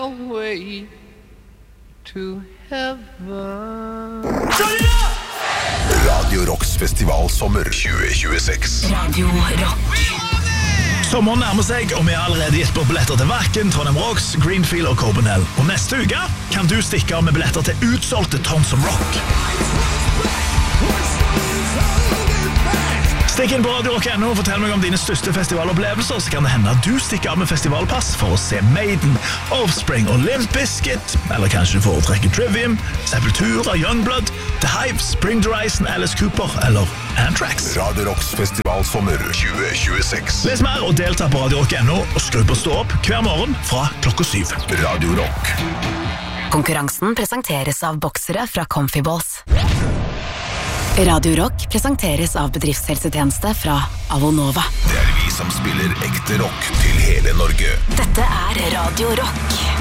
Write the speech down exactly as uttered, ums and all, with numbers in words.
your way to heaven. Radio Rocks festival sommer tjue tjueseks. Radio Rock. Sommeren nærmer seg, og vi har allerede gitt bort billetter til Vakken, Trondheim Rocks, Greenfield og Copenhagen. Og neste uke kan du stikke av med billetter til utsolgte Tons of Rock. Stikk inn på Radio Rock punkt no og fortell meg om dine største festivalopplevelser, så kan det hende at du stikker av med festivalpass for å se Maiden, Offspring og Limp Bizkit, eller kanskje du foretrekker Trivium, Sepultura, Youngblood, The Hives, Bring the Horizon, Alice Cooper eller Anthrax. Radio Rocks festival sommer tjue tjueseks. Les mer og delta på Radio Rock punkt no og skru på stå opp hver morgen fra klokka syv. Radio Rock. Konkurransen presenteres av boksere fra Comfy Balls. Radio Rock presenteres av bedriftshelsetjeneste fra Avonova. Det er vi som spiller ekte rock til hele Norge. Dette er Radio Rock.